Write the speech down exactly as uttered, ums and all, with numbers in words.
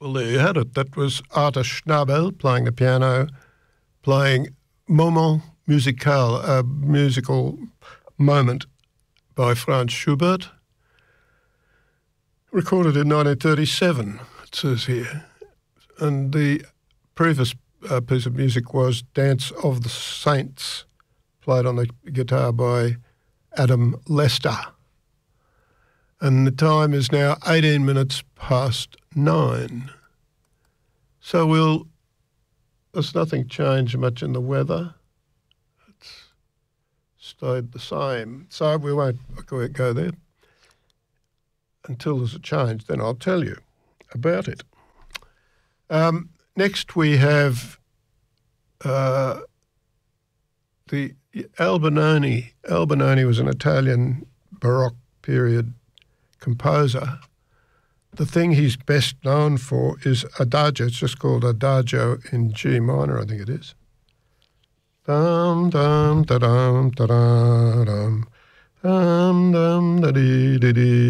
Well, there you had it. That was Arthur Schnabel playing the piano, playing Moment Musical, a musical moment by Franz Schubert, recorded in nineteen thirty-seven, it says here. And the previous uh, piece of music was Dance of the Saints, played on the guitar by Adam Lester. And the time is now eighteen minutes past nine. So we'll, there's nothing changed much in the weather. It's stayed the same. So we won't go there until there's a change. Then I'll tell you about it. Um, next we have uh, the Albinoni. Albinoni was an Italian Baroque period composer. The thing he's best known for is Adagio. It's just called Adagio in G minor, I think it is. Dum dum da dum da dum dum dum dum da dee dee dee.